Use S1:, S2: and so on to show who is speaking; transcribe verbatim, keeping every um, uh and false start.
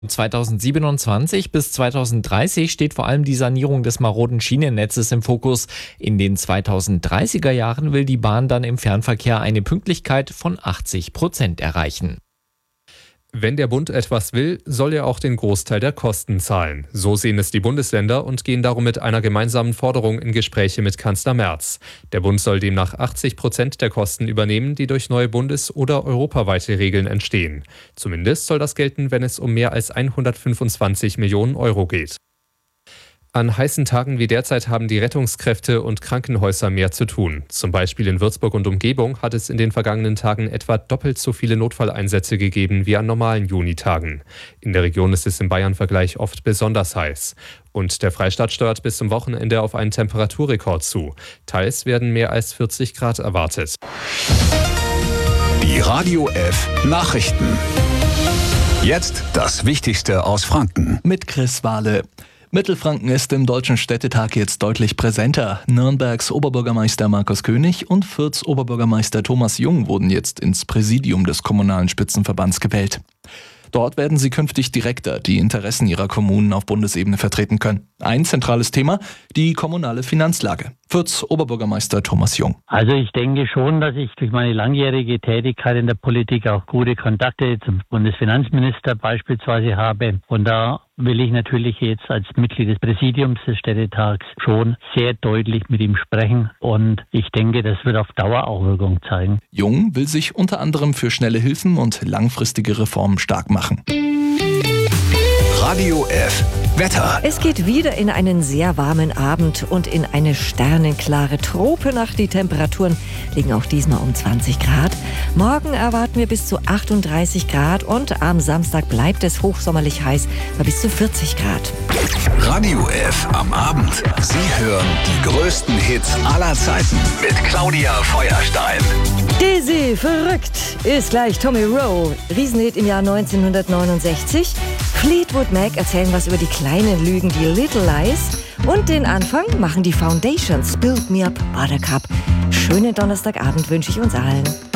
S1: zweitausendsiebenundzwanzig bis zweitausenddreißig steht vor allem die Sanierung des maroden Schienennetzes im Fokus. In den zweitausenddreißiger Jahren will die Bahn dann im Fernverkehr eine Pünktlichkeit von achtzig Prozent erreichen.
S2: Wenn der Bund etwas will, soll er auch den Großteil der Kosten zahlen. So sehen es die Bundesländer und gehen darum mit einer gemeinsamen Forderung in Gespräche mit Kanzler Merz. Der Bund soll demnach achtzig Prozent der Kosten übernehmen, die durch neue bundes- oder europaweite Regeln entstehen. Zumindest soll das gelten, wenn es um mehr als hundertfünfundzwanzig Millionen Euro geht. An heißen Tagen wie derzeit haben die Rettungskräfte und Krankenhäuser mehr zu tun. Zum Beispiel in Würzburg und Umgebung hat es in den vergangenen Tagen etwa doppelt so viele Notfalleinsätze gegeben wie an normalen Junitagen. In der Region ist es im Bayern-Vergleich oft besonders heiß. Und der Freistaat steuert bis zum Wochenende auf einen Temperaturrekord zu. Teils werden mehr als vierzig Grad erwartet.
S3: Die Radio F Nachrichten. Jetzt das Wichtigste aus Franken.
S4: Mit Chris Wahle. Mittelfranken ist im Deutschen Städtetag jetzt deutlich präsenter. Nürnbergs Oberbürgermeister Markus König und Fürths Oberbürgermeister Thomas Jung wurden jetzt ins Präsidium des Kommunalen Spitzenverbands gewählt. Dort werden sie künftig direkter die Interessen ihrer Kommunen auf Bundesebene vertreten können. Ein zentrales Thema, die kommunale Finanzlage. Fürths Oberbürgermeister Thomas Jung.
S5: Also ich denke schon, dass ich durch meine langjährige Tätigkeit in der Politik auch gute Kontakte zum Bundesfinanzminister beispielsweise habe. Und da will ich natürlich jetzt als Mitglied des Präsidiums des Städtetags schon sehr deutlich mit ihm sprechen. Und ich denke, das wird auf Dauer auch Wirkung zeigen.
S4: Jung will sich unter anderem für schnelle Hilfen und langfristige Reformen stark machen.
S3: Radio F Wetter.
S6: Es geht wieder in einen sehr warmen Abend und in eine sternenklare Tropennacht. Die Temperaturen liegen auch diesmal um zwanzig Grad. Morgen erwarten wir bis zu achtunddreißig Grad und am Samstag bleibt es hochsommerlich heiß bei bis zu vierzig Grad.
S3: Radio F am Abend. Sie hören die größten Hits aller Zeiten mit Claudia Feuerstein.
S6: Dizzy, verrückt, ist gleich Tommy Rowe. Riesenhit im Jahr neunzehnhundertneunundsechzig. Fleetwood Mac erzählen was über die kleinen Lügen, die Little Lies. Und den Anfang machen die Foundations, Build Me Up, Buttercup. Schönen Donnerstagabend wünsche ich uns allen.